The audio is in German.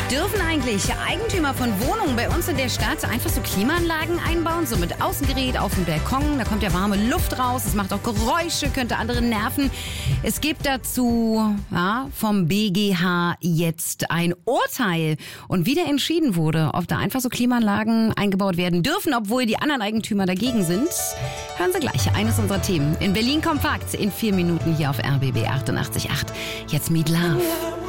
Dürfen eigentlich Eigentümer von Wohnungen bei uns in der Stadt einfach so Klimaanlagen einbauen, so mit Außengerät auf dem Balkon? Da kommt ja warme Luft raus, es macht auch Geräusche, könnte andere nerven. Es gibt dazu vom BGH jetzt ein Urteil und wieder entschieden wurde, ob da einfach so Klimaanlagen eingebaut werden dürfen, obwohl die anderen Eigentümer dagegen sind. Hören Sie gleich, eines unserer Themen in Berlin kompakt in 4 Minuten hier auf RBB 88.8. Jetzt Meat Love.